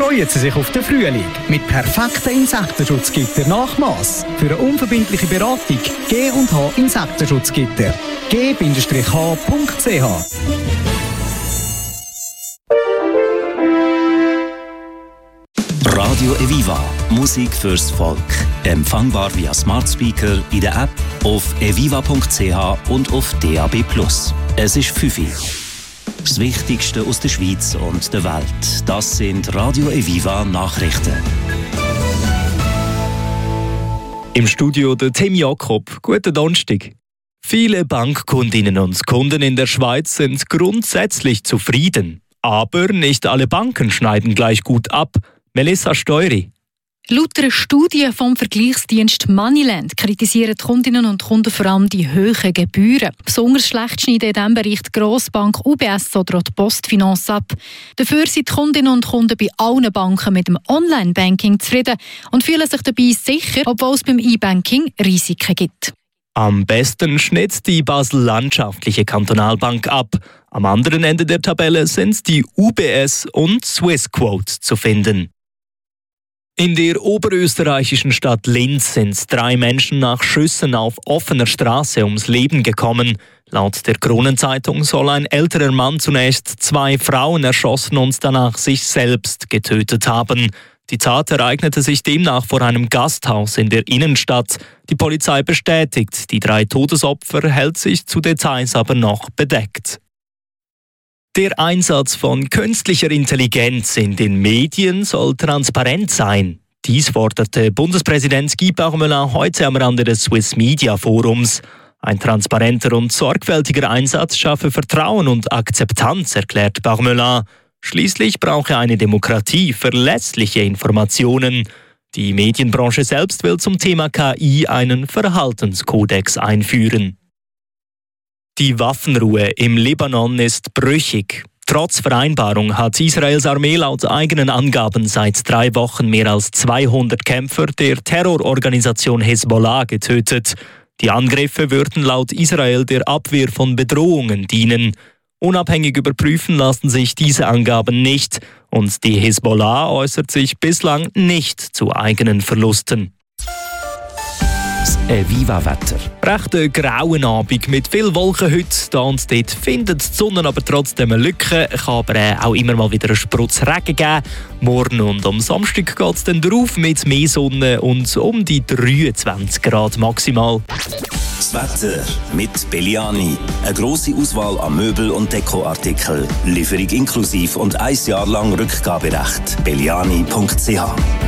Freuen Sie sich auf den Frühling mit perfekten Insektenschutzgitter nach Mass. Für eine unverbindliche Beratung G&H Insektenschutzgitter. g-h.ch. Radio Eviva. Musik fürs Volk. Empfangbar via Smart Speaker, in der App, auf eviva.ch und auf DAB+. Es ist 5 Uhr. Das Wichtigste aus der Schweiz und der Welt. Das sind Radio Eviva Nachrichten. Im Studio der Tim Jakob. Guten Donnerstag. Viele Bankkundinnen und Kunden in der Schweiz sind grundsätzlich zufrieden. Aber nicht alle Banken schneiden gleich gut ab. Melissa Steury. Laut einer Studie vom Vergleichsdienst Moneyland kritisieren die Kundinnen und Kunden vor allem die hohen Gebühren. Besonders schlecht schneiden in diesem Bereich die Grossbank UBS oder auch die Postfinance ab. Dafür sind die Kundinnen und Kunden bei allen Banken mit dem Online-Banking zufrieden und fühlen sich dabei sicher, obwohl es beim E-Banking Risiken gibt. Am besten schnitt die Basel Landschaftliche Kantonalbank ab. Am anderen Ende der Tabelle sind die UBS und Swissquote zu finden. In der oberösterreichischen Stadt Linz sind 3 Menschen nach Schüssen auf offener Straße ums Leben gekommen. Laut der Kronenzeitung soll ein älterer Mann zunächst 2 Frauen erschossen und danach sich selbst getötet haben. Die Tat ereignete sich demnach vor einem Gasthaus in der Innenstadt. Die Polizei bestätigt, die 3 Todesopfer hält sich zu Details aber noch bedeckt. Der Einsatz von künstlicher Intelligenz in den Medien soll transparent sein. Dies forderte Bundespräsident Guy Parmelin heute am Rande des Swiss Media Forums. Ein transparenter und sorgfältiger Einsatz schaffe Vertrauen und Akzeptanz, erklärt Parmelin. Schließlich brauche eine Demokratie verlässliche Informationen. Die Medienbranche selbst will zum Thema KI einen Verhaltenskodex einführen. Die Waffenruhe im Libanon ist brüchig. Trotz Vereinbarung hat Israels Armee laut eigenen Angaben seit 3 Wochen mehr als 200 Kämpfer der Terrororganisation Hezbollah getötet. Die Angriffe würden laut Israel der Abwehr von Bedrohungen dienen. Unabhängig überprüfen lassen sich diese Angaben nicht und die Hezbollah äußert sich bislang nicht zu eigenen Verlusten. Das Eviva-Wetter. Recht grauen Abend mit viel Wolken heute. Da und dort findet die Sonne aber trotzdem eine Lücke. Es kann aber auch immer mal wieder einen Sprutz Regen geben. Morgen und am Samstag geht es dann drauf mit mehr Sonne und um die 23 Grad maximal. Das Wetter mit Belliani. Eine grosse Auswahl an Möbel- und Dekoartikeln. Lieferung inklusive und 1 Jahr lang Rückgaberecht. Belliani.ch